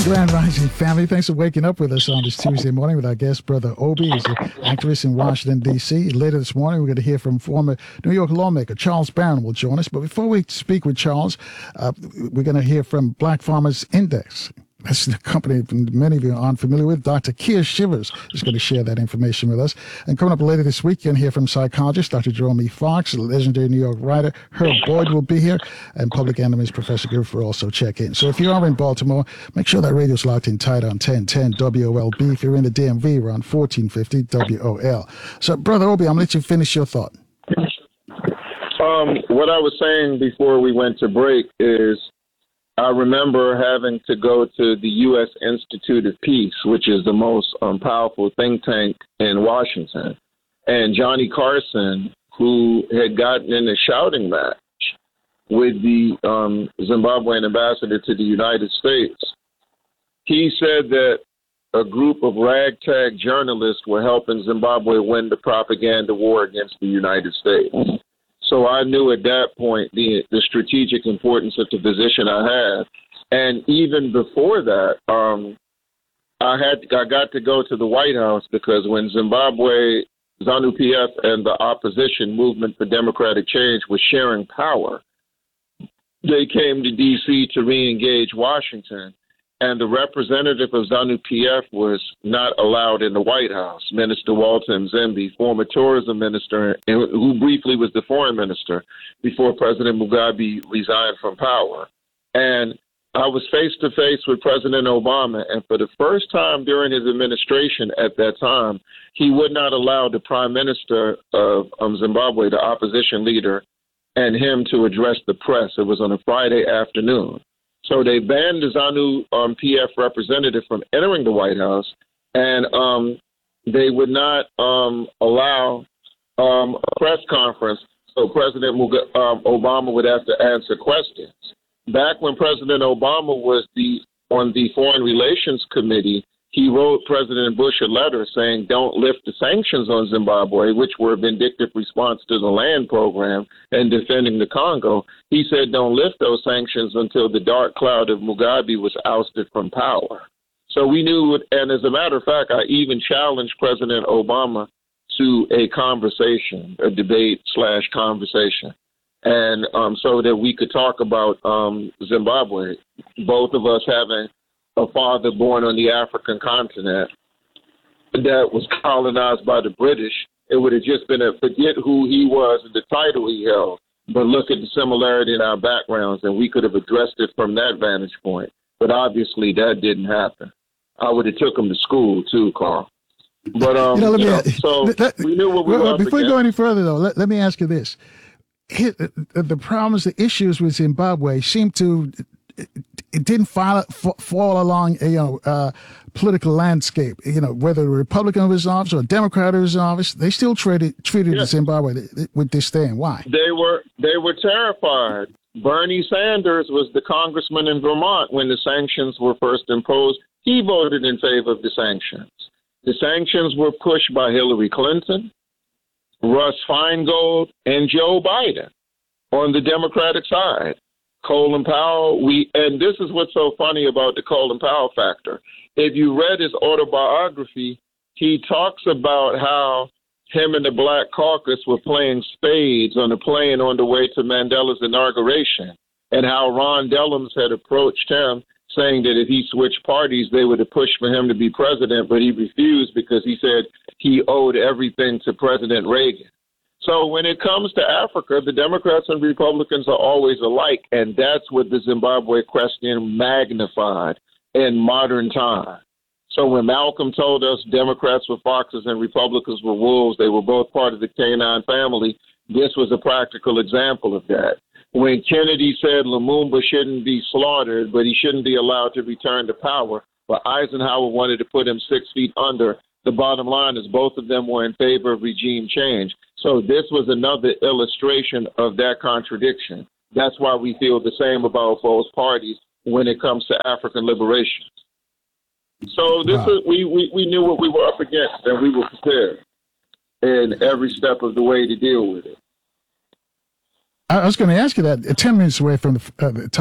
Grand Rising family, thanks for waking up with us on this Tuesday morning with our guest, Brother Obi. He's an activist in Washington, D.C. Later this morning, we're going to hear from former New York lawmaker Charles Barron will join us. But before we speak with Charles, we're going to hear from Black Farmers Index. That's the company many of you aren't familiar with. Dr. Keir Shivers is going to share that information with us. And coming up later this week, you're going to hear from psychologist Dr. Jerome E. Fox, a legendary New York writer. Herb Boyd will be here. And Public Enemies Professor Griff will also check in. So if you are in Baltimore, make sure that radio's locked in tight on 1010 WOLB. If you're in the DMV, we're on 1450 WOL. So, Brother Obi, I'm going to let you finish your thought. What I was saying before we went to break is I remember having to go to the U.S. Institute of Peace, which is the most powerful think tank in Washington. And Johnny Carson, who had gotten in a shouting match with the Zimbabwean ambassador to the United States, he said that a group of ragtag journalists were helping Zimbabwe win the propaganda war against the United States. So I knew at that point the strategic importance of the position I had. And even before that, I got to go to the White House because when Zimbabwe, ZANU-PF, and the opposition movement for democratic change was sharing power, they came to D.C. to re-engage Washington. And the representative of ZANU-PF was not allowed in the White House, Minister Walter Mzimba, former tourism minister, who briefly was the foreign minister before President Mugabe resigned from power. And I was face-to-face with President Obama, and for the first time during his administration at that time, he would not allow the prime minister of Zimbabwe, the opposition leader, and him to address the press. It was on a Friday afternoon. So they banned the ZANU-PF representative from entering the White House, and they would not allow a press conference so President Obama would have to answer questions. Back when President Obama was on the Foreign Relations Committee, he wrote President Bush a letter saying, don't lift the sanctions on Zimbabwe, which were a vindictive response to the land program and defending the Congo. He said, don't lift those sanctions until the dark cloud of Mugabe was ousted from power. So we knew it. And as a matter of fact, I even challenged President Obama to a conversation, a debate/conversation. And so that we could talk about Zimbabwe, both of us having a father born on the African continent that was colonized by the British. It would have just been forget who he was and the title he held, but look at the similarity in our backgrounds, and we could have addressed it from that vantage point. But obviously that didn't happen. I would have took him to school too, Carl. But we knew what we were up before against. we go any further, though, let me ask you this. The problems, the issues with Zimbabwe seem to it didn't fall along a political landscape. Whether a Republican was in office or a Democrat was in office, they still treated Zimbabwe with disdain. Why? They were terrified. Bernie Sanders was the congressman in Vermont when the sanctions were first imposed. He voted in favor of the sanctions. The sanctions were pushed by Hillary Clinton, Russ Feingold, and Joe Biden on the Democratic side. Colin Powell, and this is what's so funny about the Colin Powell factor. If you read his autobiography, he talks about how him and the Black Caucus were playing spades on a plane on the way to Mandela's inauguration, and how Ron Dellums had approached him saying that if he switched parties, they would have pushed for him to be president, but he refused because he said he owed everything to President Reagan. So when it comes to Africa, the Democrats and Republicans are always alike, and that's what the Zimbabwe question magnified in modern time. So when Malcolm told us Democrats were foxes and Republicans were wolves, they were both part of the canine family, this was a practical example of that. When Kennedy said Lumumba shouldn't be slaughtered, but he shouldn't be allowed to return to power, but Eisenhower wanted to put him 6 feet under, the bottom line is both of them were in favor of regime change. So this was another illustration of that contradiction. That's why we feel the same about both parties when it comes to African liberation. So this is, we knew what we were up against, and we were prepared in every step of the way to deal with it. I was going to ask you that 10 minutes away from the top.